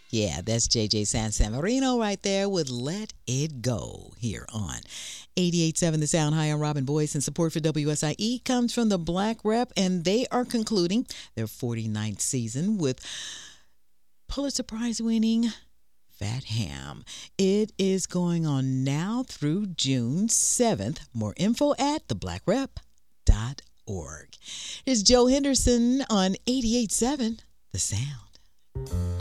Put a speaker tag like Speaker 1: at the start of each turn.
Speaker 1: Yeah, that's JJ San Marino right there with Let It Go here on 88.7 The Sound. Hi, I'm Robin Boyce, and support for WSIE comes from the Black Rep, and they are concluding their 49th season with Pulitzer Prize-winning Fat Ham. It is going on now through June 7th. More info at theblackrep.org. Here's Joe Henderson on 88.7 The Sound.